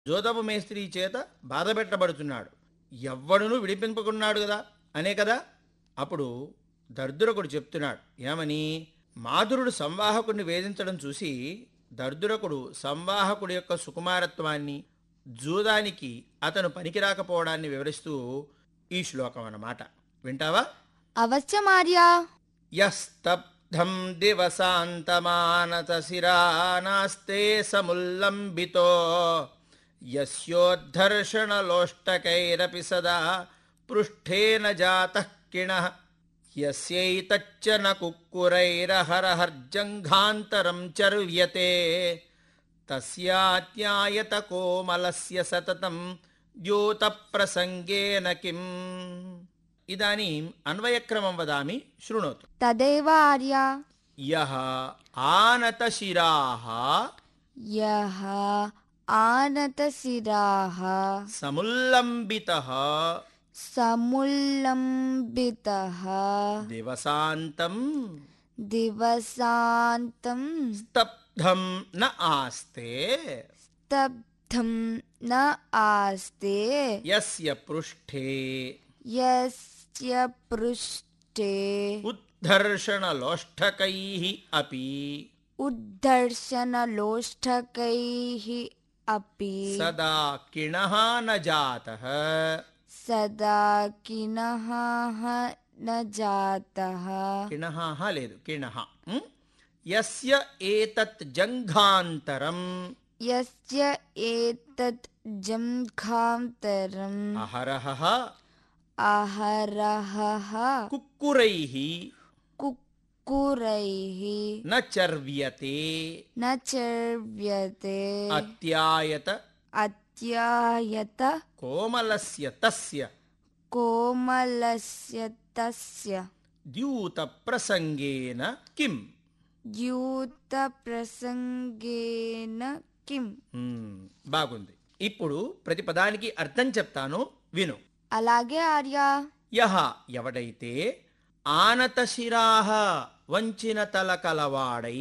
జోదపు మేస్త్రి చేత బాధపెట్టబడుతున్నాడు. ఎవ్వడునూ విడిపింపకున్నాడు కదా అనే కదా. అప్పుడు దర్దురకుడు చెప్తున్నాడు ఏమని, మాధురుడు సంవాహకుడిని వేధించడం చూసి దర్దురకుడు సంవాహకుడి యొక్క సుకుమారత్వాన్ని, జూదానికి అతను పనికిరాకపోవడాన్ని వివరిస్తూ ఈ శ్లోకం అన్నమాట. వింటావా? అవశ్యమార్యా. యస్తబ్ధం దివసాంతమానతశిరా నాస్తే సముల్లంబితో యస్యోద్ధర్షణలోష్టకైరపి సదా పృష్ఠేన జాతః కిణః యస్యైతచ్చ న కుక్కురైరహరహర్జంఘాంతరం చర్వ్యతే తస్యాత్యాయత కోమలస్య సతతం ద్యోతప్రసంగేన కిం. ఇదానీం అన్వయక్రమం వదామి, శృణోతు. తదేవ ఆర్యా. యః ఆనతశిరాః యః ఆనతశిరాః సముల్లంబితః సముల్లంబితః దివసాంతం దివసాంతం స్తబ్ధం న ఆస్తే స్తబ్ధం న ఆస్తే యస్య పృష్ఠే యస్య పృష్ఠే ఉద్ధర్షణలోష్టకైః అపి ఉద్ధర్షణలోష్టకైః అపి సదా కిణః న జాతః సదా కినః న జాతః. కిణః లేదు, కిణః. యస్య ఏతత్ జంఘాంతరం యస్య ఏతత్ జంఘాంతరం అహరహః అహరహః కుక్కురైః కుక్కురైః న చర్వ్యతే న చర్వ్యతే అత్యాయత అత్యాయత కోమలస్య తస్య కోమలస్య తస్య ద్యూత ప్రసంగేన కిం. ద్యూత ప్రసంగేన కిం. బాగుంది. ఇప్పుడు ప్రతి పదానికి అర్థం చెప్తాను, విను. అలాగే ఆర్యా. యహ ఎవడైతే ఆనతశిరాః వంచిన తల కలవాడై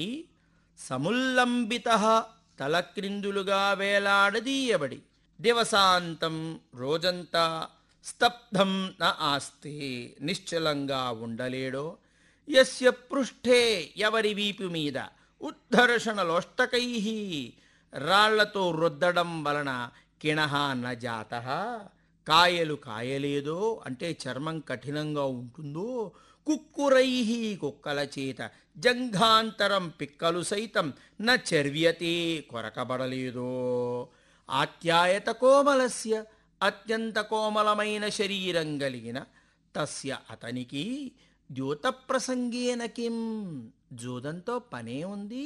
సముల్లంబితః తలక్రిందులుగా వేలాడదీయబడి దివసాంతం రోజంతా స్తబ్ధం న ఆస్తే నిశ్చలంగా ఉండలేడో యస్య పృష్ఠే ఎవరి వీపు మీద ఉద్ధర్షణలోష్టకైః రాళ్లతో రుద్దడం వలన కిణః న జాతః కాయలు కాయలేదో అంటే చర్మం కఠినంగా ఉంటుందో కుక్కురైః కుక్కల చేత జంఘాంతరం పిక్కలు సైతం న చర్వ్యతే కొరకబడలేదో ఆత్యాయత కోమలస్య అత్యంత కోమలమైన శరీరం కలిగిన తస్య అతనికి ద్యోత ప్రసంగేన కిం జూదంతో పనే ఉంది.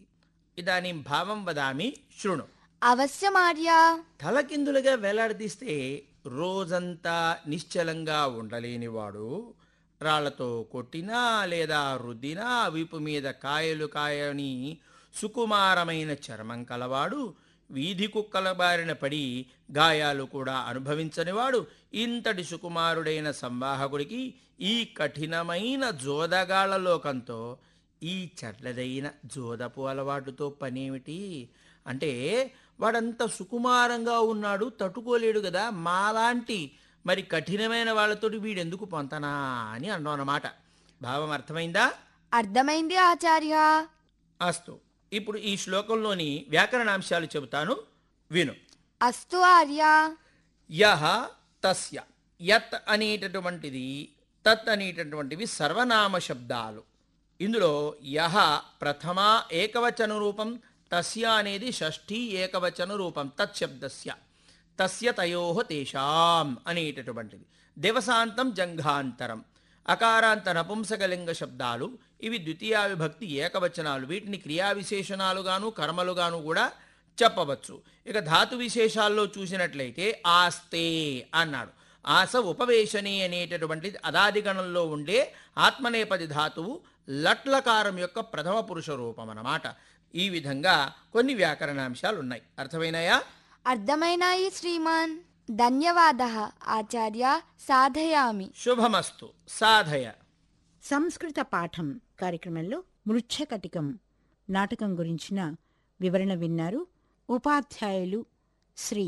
ఇదానీ భావం వదామి, శృణు. అవశ్యమార్యా. తలకిందులుగా వేలాడదీస్తే రోజంతా నిశ్చలంగా ఉండలేనివాడు రాళ్లతో కొట్టినా లేదా రుద్దినా వీపు మీద కాయలు కాయని సుకుమారమైన చర్మం కలవాడు, వీధి కుక్కల బారిన పడి గాయాలు కూడా అనుభవించనివాడు ఇంతటి సుకుమారుడైన సంవాహకుడికి ఈ కఠినమైన జోదగాళ్ల లోకంతో ఈ చెడ్లదైన జోదపు అలవాటుతో పనేమిటి అంటే, వాడంత సుకుమారంగా ఉన్నాడు, తట్టుకోలేడు కదా, మాలాంటి మరి కఠినమైన వాళ్ళతోటి వీడెందుకు పొంతనా అని అన్నాం అన్నమాట. భావం అర్థమైందా? అర్థమైంది ఆచార్య. అస్తు. ఇప్పుడు ఈ శ్లోకంలోని వ్యాకరణాంశాలు చెబుతాను, విను. అస్తు ఆర్యా. యహ తస్య, యత్ అనేటటువంటిది తత్ అనేటటువంటివి సర్వనామ శబ్దాలు. ఇందులో యహ ప్రథమ ఏకవచన రూపం, తస్య అనేది షష్ఠీ ఏకవచన రూపం తత్శబ్దస్య. తస్య తయోః తేషాం అనేటటువంటిది. దివసాంతం జంఘాంతరం అకారాంత నపుంసకలింగ శబ్దాలు. ఇవి ద్వితీయా విభక్తి ఏకవచనాలు. వీటిని క్రియా విశేషణాలుగాను కర్మలుగాను కూడా చెప్పవచ్చు. ఇక ధాతు విశేషాల్లో చూసినట్లయితే ఆస్తే అన్నాడు. ఆస ఉపవేశనే అనేటటువంటిది అదాదిగణంలో ఉండే ఆత్మనేపది ధాతువు లట్లకారం యొక్క ప్రథమ పురుష రూపం అన్నమాట. ఈ విధంగా కొన్ని వ్యాకరణాంశాలు ఉన్నాయి. అర్థమైనాయా? అర్థమైనాయి శ్రీమాన్. ధన్యవాదః ఆచార్య. సాధయామి. శుభమస్తు. సాధయ. సంస్కృత పాఠం కార్యక్రమంలో మృచ్ఛకటికం నాటకం గురించిన వివరణ విన్నారు. ఉపాధ్యాయులు శ్రీ